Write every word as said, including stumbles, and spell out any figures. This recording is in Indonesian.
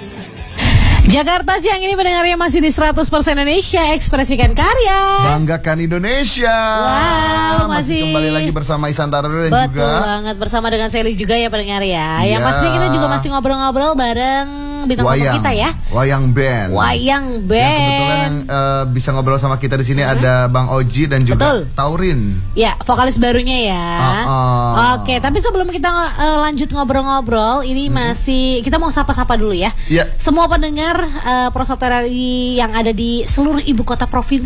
Jakarta siang ini pendengarnya masih di seratus persen Indonesia, ekspresikan karya, banggakan Indonesia. Wow, masih, masih kembali lagi bersama Ihsan Tarardul dan betul juga banget bersama dengan Sally juga ya pendengar ya. Yang ya. pastinya kita juga masih ngobrol-ngobrol bareng bintang tamu kita ya. Wayang Band. Wayang Band. Yang kebetulan yang uh, bisa ngobrol sama kita di sini hmm. ada Bang Oji dan juga betul. Taurin. Ya, vokalis barunya ya. Uh -uh. Oke, tapi sebelum kita uh, lanjut ngobrol-ngobrol, ini hmm. masih kita mau sapa-sapa dulu ya. Ya. Semua pendengar uh, Pro Satu R R I yang ada di seluruh ibu kota provinsi